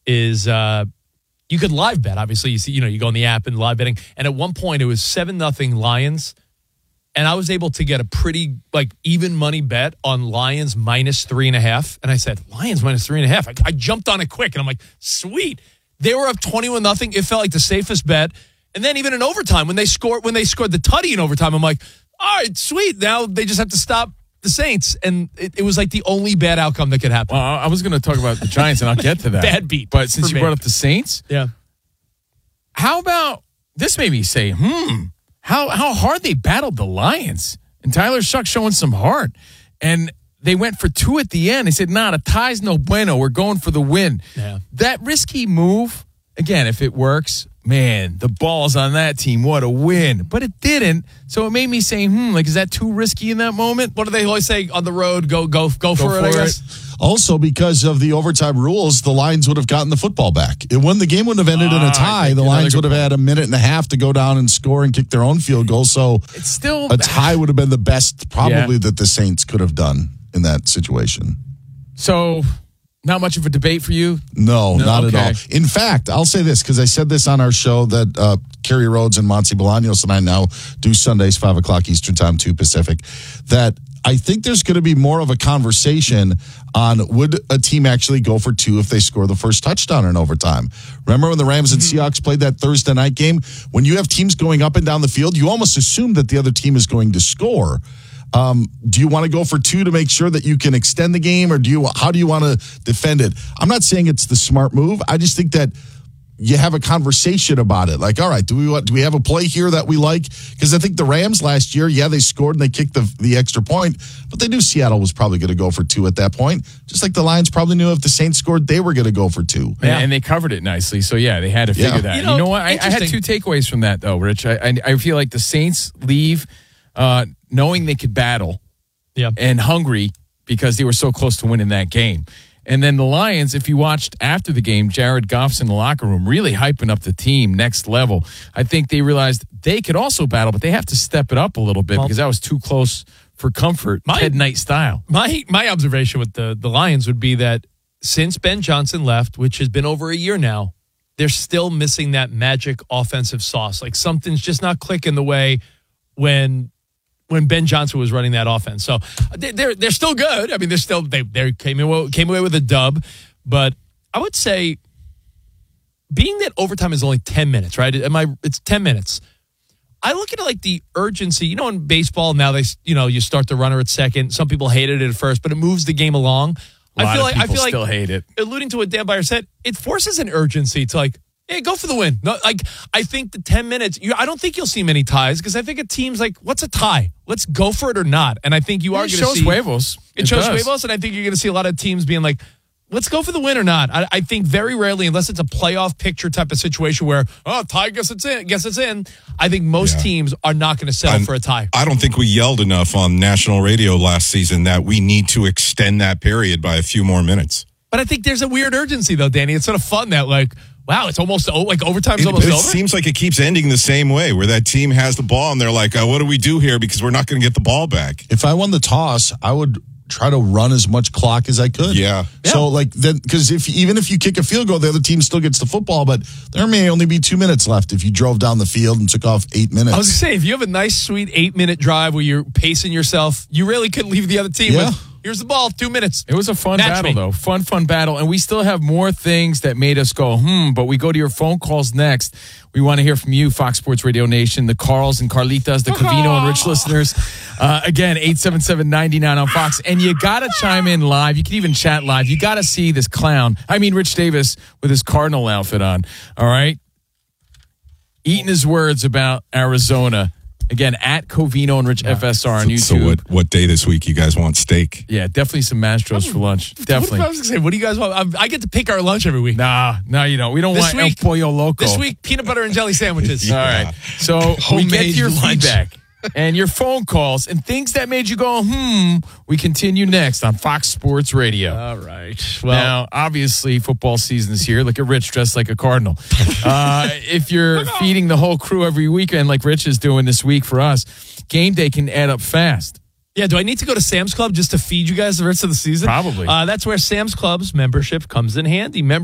is you could live bet. Obviously, you go on the app and live betting. And at one point, it was 7-0 Lions. And I was able to get a pretty even money bet on Lions minus 3.5. And I said, Lions minus 3.5. I jumped on it quick. And I'm like, sweet. They were up 21-0. It felt like the safest bet. And then even in overtime, when they scored the tutty in overtime, I'm like, all right, sweet. Now they just have to stop the Saints. And it was like the only bad outcome that could happen. Well, I was going to talk about the Giants, and I'll get to that. Bad beat. But since you brought up the Saints, yeah. How about this? Made me say, how hard they battled the Lions. And Tyler Shuck showing some heart. And they went for 2 at the end. They said, the tie's no bueno. We're going for the win. Yeah. That risky move, again, if it works, man, the balls on that team, what a win. But it didn't. So it made me say, is that too risky in that moment? What do they always say on the road? Go for it, I guess. Also, because of the overtime rules, the Lions would have gotten the football back. When the game would have ended in a tie, the Lions would have had a minute and a half to go down and score and kick their own field goal. So it's still a tie would have been the best probably that the Saints could have done in that situation. So not much of a debate for you? No, not at all. In fact, I'll say this because I said this on our show that Kerry Rhodes and Monty Bolaños and I now do Sundays, 5 o'clock Eastern Time, 2 Pacific, that I think there's going to be more of a conversation on would a team actually go for 2 if they score the first touchdown in overtime. Remember when the Rams and Seahawks played that Thursday night game? When you have teams going up and down the field, you almost assume that the other team is going to score. Do you want to go for 2 to make sure that you can extend the game, or how do you want to defend it? I'm not saying it's the smart move. I just think that you have a conversation about it. Like, all right, do we have a play here that we like? Because I think the Rams last year, they scored and they kicked the extra point, but they knew Seattle was probably going to go for 2 at that point. Just like the Lions probably knew if the Saints scored, they were going to go for 2. Yeah. And they covered it nicely. So, they had to figure that. You know what? I had 2 takeaways from that, though, Rich. I feel like the Saints leave knowing they could battle and hungry because they were so close to winning that game. And then the Lions, if you watched after the game, Jared Goff's in the locker room really hyping up the team next level. I think they realized they could also battle, but they have to step it up a little bit because that was too close for comfort, Ted Knight style. My observation with the Lions would be that since Ben Johnson left, which has been over a year now, they're still missing that magic offensive sauce. Like something's just not clicking the way when Ben Johnson was running that offense. So they're still good. I mean, they came away with a dub, but I would say being that overtime is only 10 minutes, right? It's 10 minutes. I look at it like the urgency. In baseball now you start the runner at second. Some people hated it at first, but it moves the game along. I feel like still hate it. Alluding to what Dan Byer said, it forces an urgency to hey, go for the win. No, I think the 10 minutes, I don't think you'll see many ties because I think a team's like, what's a tie? Let's go for it or not. And I think you are going to see. It shows huevos. It shows huevos, and I think you're going to see a lot of teams being like, let's go for the win or not. I think very rarely, unless it's a playoff picture type of situation where, tie, guess it's in. I think most teams are not going to settle for a tie. I don't think we yelled enough on national radio last season that we need to extend that period by a few more minutes. But I think there's a weird urgency, though, Danny. It's sort of fun that, wow, it's almost overtime's almost over. It seems like it keeps ending the same way, where that team has the ball and they're like, what do we do here? Because we're not going to get the ball back. If I won the toss, I would try to run as much clock as I could. Yeah. So because even if you kick a field goal, the other team still gets the football, but there may only be 2 minutes left if you drove down the field and took off 8 minutes. I was going to say, if you have a nice, sweet 8-minute drive where you're pacing yourself, you really could leave the other team with, here's the ball, 2 minutes. It was a fun battle, though. Fun battle. And we still have more things that made us go, but we go to your phone calls next. We want to hear from you, Fox Sports Radio Nation, the Carls and Carlitas, the Covino and Rich listeners. Again, 877-99 on Fox. And you got to chime in live. You can even chat live. You got to see this clown. Rich Davis with his Cardinal outfit on. All right? Eating his words about Arizona. Again, at Covino and Rich FSR on YouTube. So what day this week you guys want steak? Yeah, definitely some Mastros for lunch. Definitely. I was going to say, what do you guys want? I get to pick our lunch every week. Nah, you don't. We don't want El Pollo Loco. This week, peanut butter and jelly sandwiches. All right. So we get your feedback and your phone calls and things that made you go, we continue next on Fox Sports Radio. All right. Well, now, obviously, football season is here. Look at Rich dressed like a Cardinal. If you're feeding the whole crew every weekend like Rich is doing this week for us, game day can add up fast. Yeah, do I need to go to Sam's Club just to feed you guys the rest of the season? Probably. That's where Sam's Club's membership comes in handy.